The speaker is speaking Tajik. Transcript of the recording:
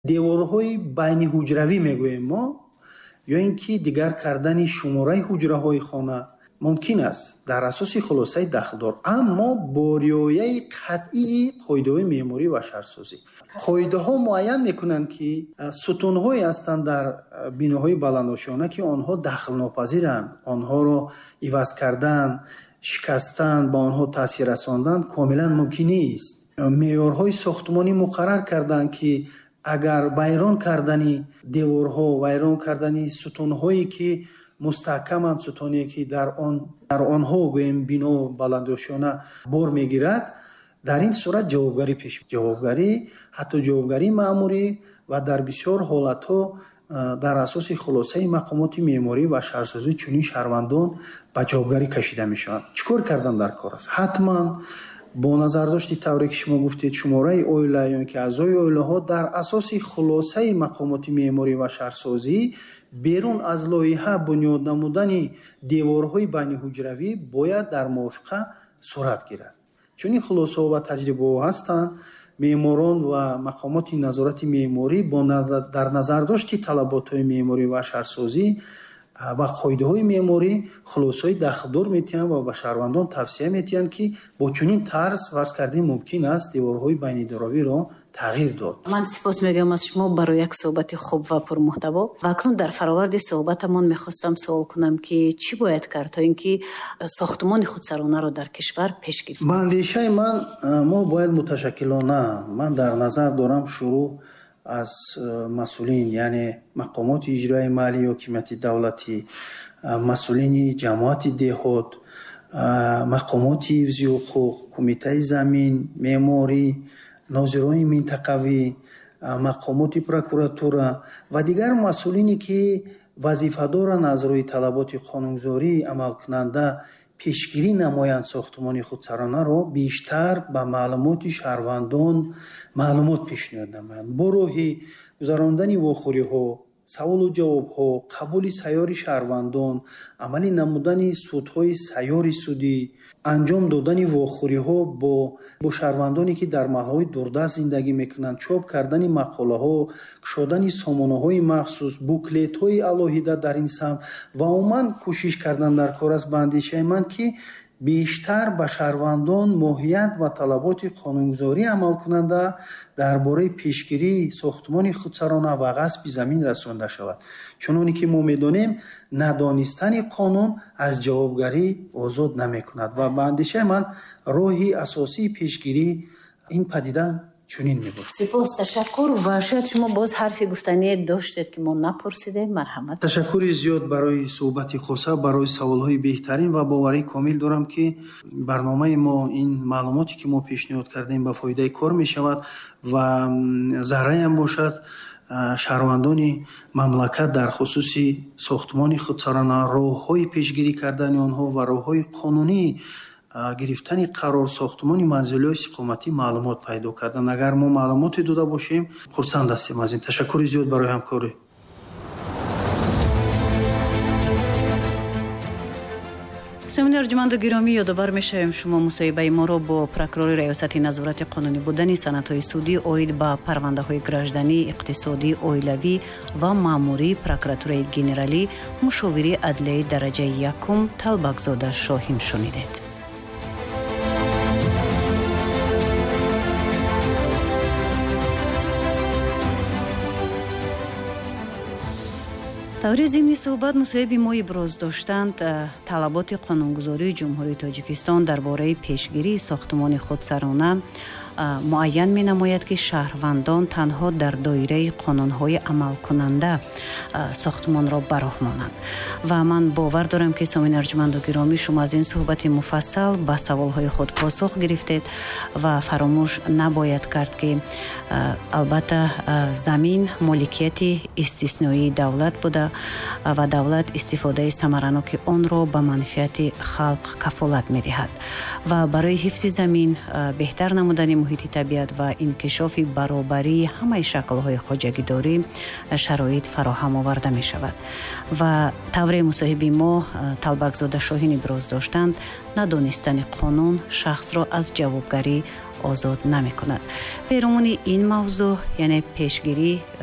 деворҳои байниҳуҷравӣ мегӯем мо, ё ин ки дигар кардани шумораи ҳуҷраҳои хона мумкин аст дар асоси хулосаи дахлдор, аммо бо риояи қатъии қоидаҳои меъморӣ ва шаҳрсозӣ. қоидаҳо муайян мекунанд ки сутунҳое ҳастанд дар биноҳои баландошона ки онҳо дахлнопазиранд, онҳоро иваз кардан, шикастан, ба онҳо таъсир расондан комилан мумкин нест. меъёрҳои сохтмонӣ муқаррар карданд ки агар вайрон кардани деворҳо, вайрон кардани сутунҳое ки мустаҳкаманд, сутуне ки дар онҳо гӯем бино баландошона бор мегирад, дар ин сурат ҷавобгарӣ пеш ҷавобгарӣ, ҳатто ҷавобгарии маъмурӣ ва дар бисёр ҳолатҳо дар асоси хулосаи мақомоти меъморӣ ва шаҳрсозӣ чунин шаҳрвандон ба ҷавобгарӣ кашида мешаванд. чӣ кор кардан дар кор аст? ҳатман бо назардошти тавре ки шумо гуфтед шумораи оила ё ин ки аъзои оилаҳо дар асоси хулосаи мақомоти меъморӣ ва шаҳрсозӣ берун аз лоиҳа бунёд намудани деворҳои байниҳуҷравӣ бояд дар мувофиқа сурат гирад. чунин хулосаҳо ва таҷрибаҳо ҳастанд. меъморон ва мақомоти назорати меъморӣ дар назардошти талаботҳои меъморӣ ва шаҳрсозӣ ва қоидаҳои меъморӣ хулосаҳои дахлдор метиҳанд ва ба шаҳрвандон тавсия метиҳанд ки бо чунин тарз фарз кардем мумкин аст деворҳои байниҳуҷравиро тағйир дод. ман сипос мегӯям аз шумо барои як суҳбати хуб ва пурмуҳтаво. ва акнун дар фароварди суҳбатамон мехостам суол кунам ки чӣ бояд кард то ин ки сохтмони худсаронаро дар кишвар пеш гирифт? ба андешаи мо бояд муташаккилона, ман дар назар дорам шурӯъ аз масъулин, яъне мақомоти иҷроии маҳаллии ҳокимияти давлатӣ, масъулини ҷамоати деҳот, мақомоти ҳифзи ҳуқуқ, кумитаи замин, меъморӣ, нозирони минтақавӣ, мақомоти прокуратура ва дигар масъулине ки вазифадоранд аз рӯи талаботи қонунгузории амалкунанда пешгирӣ намоянд сохтмони худсаронаро бештар ба маълумоти шаҳрвандон маълумот пешниҳод намоянд. бо роҳи гузарондани вохӯриҳо, саволу ҷавобҳо, қабули сайёри шаҳрвандон, амалӣ намудани судҳои сайёри судӣ, анҷом додани вохӯриҳо бо шаҳрвандоне ки дар маҳалҳои дурдаст зиндагӣ мекунанд, чоп кардани мақолаҳо, кушодани сомонаҳои махсус, буклетҳои алоҳида дар ин самт ва умуман кӯшиш кардан дар кор аст. ба андешаи ман ки бештар ба шаҳрвандон моҳият ва талаботи қонунгузорӣ амалкунанда дар бораи пешгирии сохтмони худсарона ва ғасби замин расонида шавад. чуноне ки мо медонем, надонистани қонун аз ҷавобгарӣ озод намекунад ва ба андешаи ман роҳи асосии пешгирии ин падида чунин мебошад. сипос, ташаккур. ва шояд шумо боз ҳарфи гуфтание доштед ки мо напурсидем. марҳамат. ташаккури зиёд барои суҳбати хоса, барои саволҳои беҳтарин ва боварии комил дорам ки барномаи мо, ин маълумоте ки мо пешниҳод кардем ба фоидаи кор мешавад ва зарраям бошад шаҳрвандони мамлакат дар хусуси сохтмони худсарона, роҳҳои пешгирӣ кардани онҳо ва роҳҳои қонунии гирифтани қарор сохтмони манзилиҳои истиқоматӣ маълумот пайдо кардан. агар мо маълумоте дода бошем, хурсанд ҳастем аз ин. ташаккури зиёд барои ҳамкорӣ. сомиёни арҷуманду гиромӣ, ёдовар мешавем шумо мусоҳибаи моро бо прокурори раёсати назорати қонунӣ будани санадҳои судӣ оид ба парвандаҳои гражданӣ, иқтисодӣ, оилавӣ ва маъмурӣ прокуратураи генералӣ, мушовири адлияи дараҷаи якум Талбакзода Шоҳин шунидед. таври зимни суҳбат мусоҳиби мо иброз доштанд талаботи қонунгузории ҷумҳурии Тоҷикистон дар бораи пешгирии сохтмони худсарона муайян менамояд ки шаҳрвандон танҳо дар доираи қонунҳои амалкунанда сохтмонро бароҳ монанд. ва ман бовар дорам ки сомиёни арҷуманду гиромӣ, шумо аз ин суҳбати муфассал ба саволҳои худ посух гирифтед ва фаромӯш набояд кард ки албатта замин моликияти истисноии давлат буда ва давлат истифодаи самараноки онро ба манфиати халқ кафолат медиҳад ва барои ҳифзи замин, беҳтар намудани муҳити табиат ва инкишофи баробарии ҳамаи шаклҳои хоҷагидорӣ шароит фароҳам оварда мешавад. ва тавре мусоҳиби мо Талбакзода Шоҳин иброз доштанд, надонистани қонун шахсро аз ҷавобгарӣ озод намекунад. پیرامون این موضوع یعنی پیشگیری